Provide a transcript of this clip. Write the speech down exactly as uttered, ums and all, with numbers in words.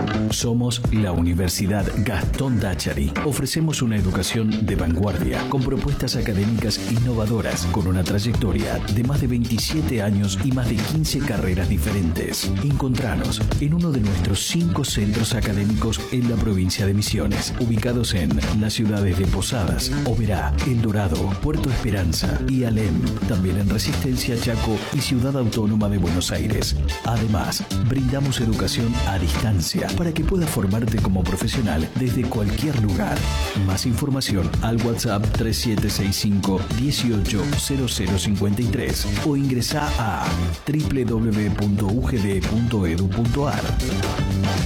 Somos la Universidad Gastón Dachary. Ofrecemos una educación de vanguardia, con propuestas académicas innovadoras, con una trayectoria de más de veintisiete años y más de quince carreras diferentes. Encontranos en uno de nuestros cinco centros académicos en la provincia de Misiones, ubicados en las ciudades de Posadas, Oberá, El Dorado, Puerto Esperanza y Alem. También en Resistencia, Chaco y Ciudad Autónoma de Buenos Aires. Además, brindamos educación a distancia para que puedas formarte como profesional desde cualquier lugar. Más información al WhatsApp tres siete seis cinco, dieciocho cero cero cincuenta y tres o ingresa a doble u doble u doble u punto u g d punto e d u punto a r.